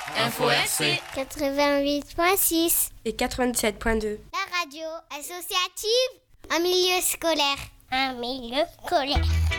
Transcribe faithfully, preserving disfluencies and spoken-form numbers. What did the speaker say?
Info R C quatre-vingt-huit point six et quatre-vingt-dix-sept point deux. La radio associative, un milieu scolaire. Un milieu scolaire.